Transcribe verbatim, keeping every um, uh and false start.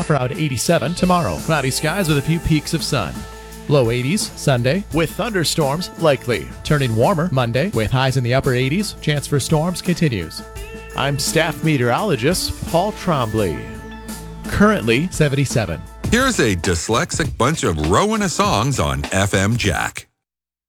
off around eighty-seven. Tomorrow, cloudy skies with a few peaks of sun. Low eighties Sunday with thunderstorms likely. Turning warmer Monday with highs in the upper eighties. Chance for storms continues. I'm staff meteorologist Paul Trombley. Currently seventy-seven. Here's a dyslexic bunch of Rowena songs on F M Jack.